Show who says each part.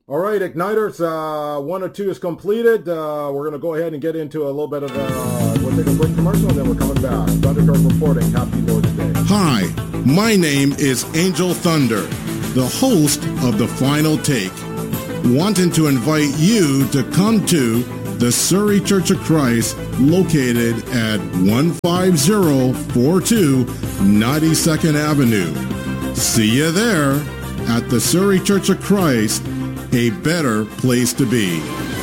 Speaker 1: All right, Igniters, one or two is completed. We're going to go ahead and get into a little bit of we'll take a quick commercial and then we're coming back. Thundertorp reporting. Happy Lord's Day.
Speaker 2: Hi, my name is Angel Thunder, the host of The Final Take, wanting to invite you to come to the Surrey Church of Christ located at 15042 92nd Avenue. See you there at the Surrey Church of Christ, a better place to be.